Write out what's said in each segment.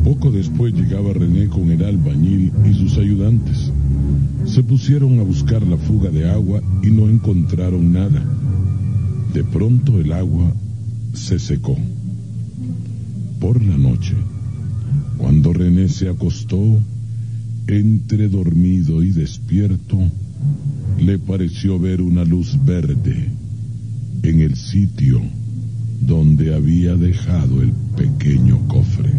Poco después llegaba René con el albañil y sus ayudantes. Se pusieron a buscar la fuga de agua y no encontraron nada. De pronto el agua se secó. Por la noche, cuando René se acostó, entre dormido y despierto, le pareció ver una luz verde en el sitio donde había dejado el pequeño cofre.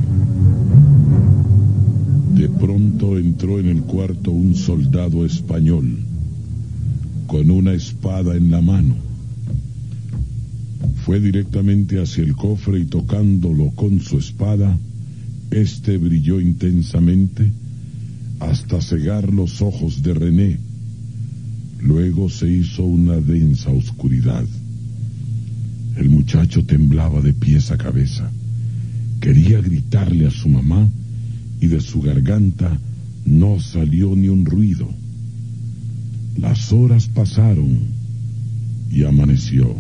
De pronto entró en el cuarto un soldado español con una espada en la mano. Fue directamente hacia el cofre y tocándolo con su espada, este brilló intensamente hasta cegar los ojos de René. Luego se hizo una densa oscuridad. El muchacho temblaba de pies a cabeza. Quería gritarle a su mamá y de su garganta no salió ni un ruido. Las horas pasaron y amaneció.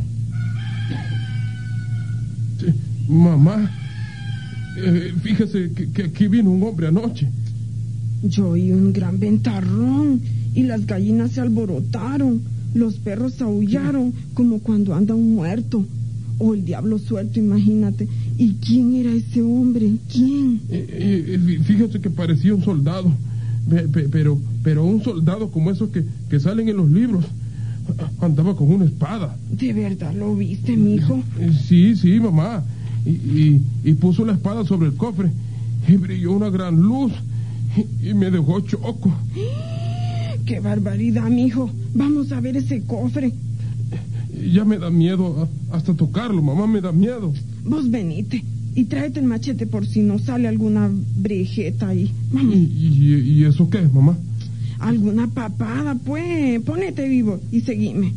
Sí, mamá, fíjese que aquí vino un hombre anoche. Yo oí un gran ventarrón y las gallinas se alborotaron. Los perros aullaron como cuando anda un muerto. O el diablo suelto, imagínate. ¿Y quién era ese hombre? ¿Quién? Fíjate que parecía un soldado. Pero un soldado como esos que salen en los libros. Andaba con una espada. ¿De verdad lo viste, mijo? Sí, mamá. Y puso la espada sobre el cofre. Y brilló una gran luz. Y me dejó choco. ¡Qué barbaridad, mijo! Vamos a ver ese cofre. Ya me da miedo hasta tocarlo, mamá, me da miedo. Vos venite y tráete el machete por si nos sale alguna brejeta ahí. Vamos. ¿Y eso qué es, mamá? Alguna papada, pues. Ponete vivo y seguime.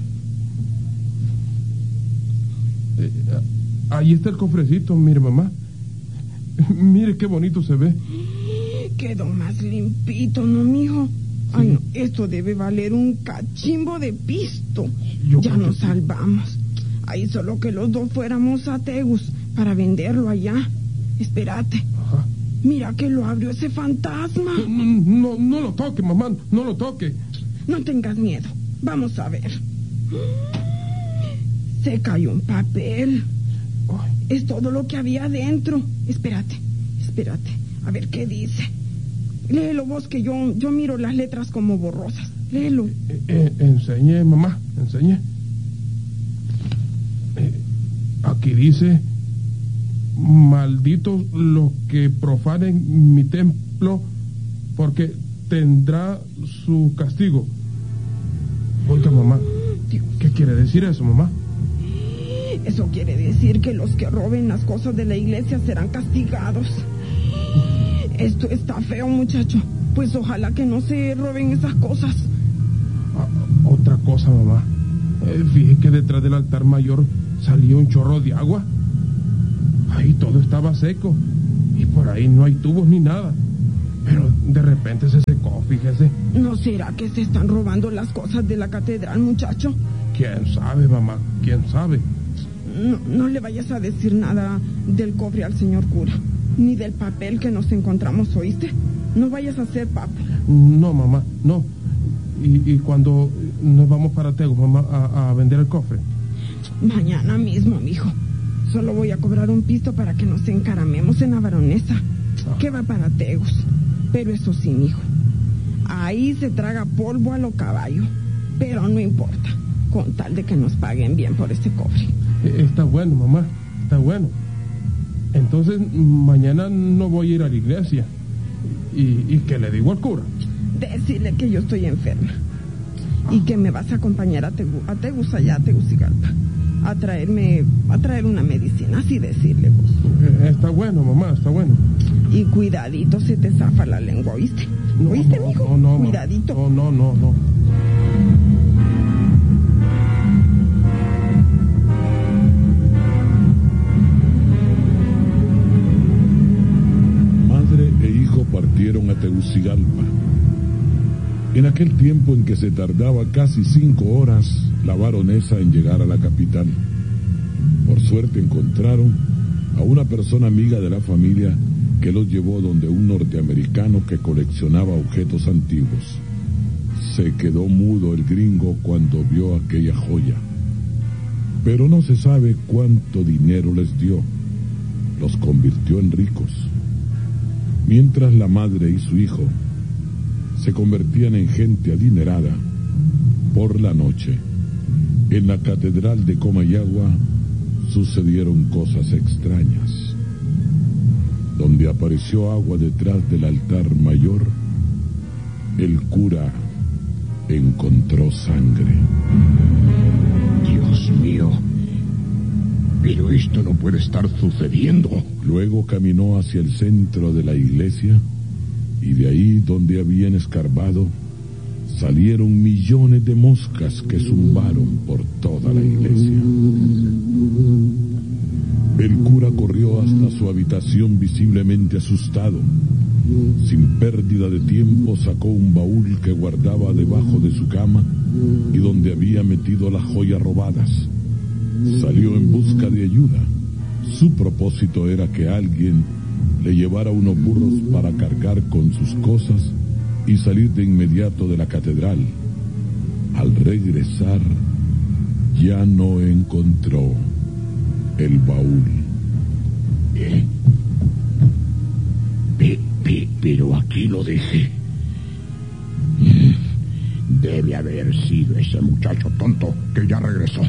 Ahí está el cofrecito, mire, mamá. Mire qué bonito se ve. Quedó más limpito, ¿no, mijo? Sí. Ay, no, esto debe valer un cachimbo de pisto. Ya nos salvamos. Ahí solo que los dos fuéramos a Tegus para venderlo allá. Espérate. Ajá. Mira que lo abrió ese fantasma. No lo toque, mamá, no lo toque. No tengas miedo. Vamos a ver. Se cayó un papel. Ay. Es todo lo que había adentro. Espérate. A ver qué dice. Léelo vos, que yo miro las letras como borrosas. Léelo. Enseñé, mamá, enseñé. Aquí dice: malditos los que profanen mi templo, porque tendrá su castigo. Oiga, mamá, ¿qué quiere decir eso, mamá? Eso quiere decir que los que roben las cosas de la iglesia serán castigados. Esto está feo, muchacho. Pues ojalá que no se roben esas cosas. Otra cosa, mamá. Fíjate que detrás del altar mayor salió un chorro de agua. Ahí todo estaba seco. Y por ahí no hay tubos ni nada. Pero de repente se secó, fíjese. ¿No será que se están robando las cosas de la catedral, muchacho? ¿Quién sabe, mamá? ¿Quién sabe? No le vayas a decir nada del cofre al señor cura. Ni del papel que nos encontramos, ¿oíste? No vayas a hacer papo. No, mamá, no. ¿Y cuando nos vamos para Tegus, mamá, a vender el cofre? Mañana mismo, mijo. Solo voy a cobrar un pisto para que nos encaramemos en la Baronesa, que va para Tegus. Pero eso sí, mijo, ahí se traga polvo a lo caballo. Pero no importa, con tal de que nos paguen bien por este cofre. Está bueno, mamá, está bueno. Entonces, mañana no voy a ir a la iglesia. ¿Y qué le digo al cura? Decirle que yo estoy enferma. Y que me vas a acompañar a Tegus, allá a Tegucigalpa. A traer una medicina, así decirle vos. Está bueno, mamá, está bueno. Y cuidadito se te zafa la lengua, ¿oíste? ¿Oíste, mijo? No, cuidadito. No. Partieron a Tegucigalpa. En aquel tiempo en que se tardaba casi 5 horas la baronesa en llegar a la capital, por suerte encontraron a una persona amiga de la familia que los llevó donde un norteamericano que coleccionaba objetos antiguos. Se quedó mudo el gringo cuando vio aquella joya, pero no se sabe cuánto dinero les dio. Los convirtió en ricos, mientras la madre y su hijo se convertían en gente adinerada. Por la noche, en la catedral de Comayagua, sucedieron cosas extrañas. Donde apareció agua detrás del altar mayor, el cura encontró sangre. Dios mío, pero esto no puede estar sucediendo. Luego caminó hacia el centro de la iglesia, y de ahí donde habían escarbado, salieron millones de moscas que zumbaron por toda la iglesia. El cura corrió hasta su habitación visiblemente asustado. Sin pérdida de tiempo sacó un baúl que guardaba debajo de su cama y donde había metido las joyas robadas. Salió en busca de ayuda. Su propósito era que alguien le llevara unos burros para cargar con sus cosas y salir de inmediato de la catedral. Al regresar, ya no encontró el baúl. Pero aquí lo dejé. Debe haber sido ese muchacho tonto que ya regresó.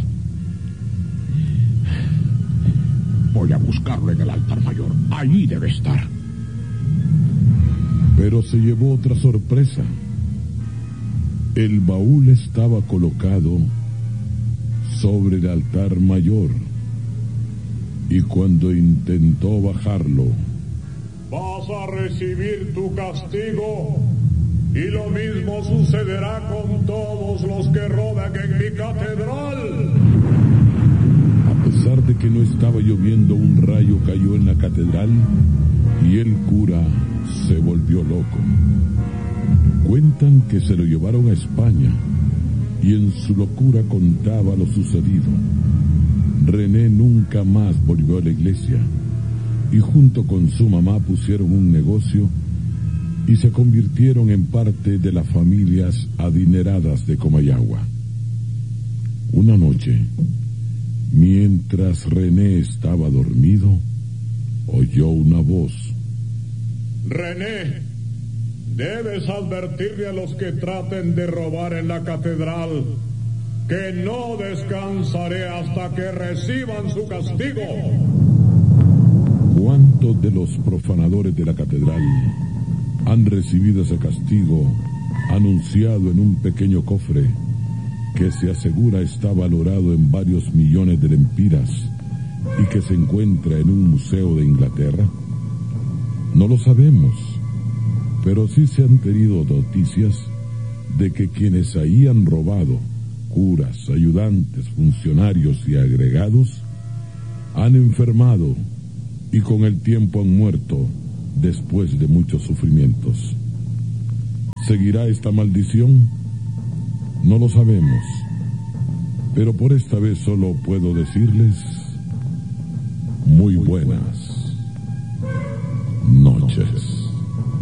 Voy a buscarlo en el altar mayor. Allí debe estar. Pero se llevó otra sorpresa. El baúl estaba colocado sobre el altar mayor, y cuando intentó bajarlo: vas a recibir tu castigo, y lo mismo sucederá con todos los que roban en mi catedral. A pesar de que no estaba lloviendo, un rayo cayó en la catedral y el cura se volvió loco. Cuentan que se lo llevaron a España y en su locura contaba lo sucedido. René nunca más volvió a la iglesia y junto con su mamá pusieron un negocio y se convirtieron en parte de las familias adineradas de Comayagua. Una noche, mientras René estaba dormido, oyó una voz. René, debes advertirle a los que traten de robar en la catedral que no descansaré hasta que reciban su castigo. ¿Cuántos de los profanadores de la catedral han recibido ese castigo anunciado en un pequeño cofre que se asegura está valorado en varios millones de lempiras y que se encuentra en un museo de Inglaterra? No lo sabemos, pero sí se han tenido noticias de que quienes ahí han robado, curas, ayudantes, funcionarios y agregados, han enfermado y con el tiempo han muerto después de muchos sufrimientos. ¿Seguirá esta maldición? No lo sabemos, pero por esta vez solo puedo decirles muy buenas noches.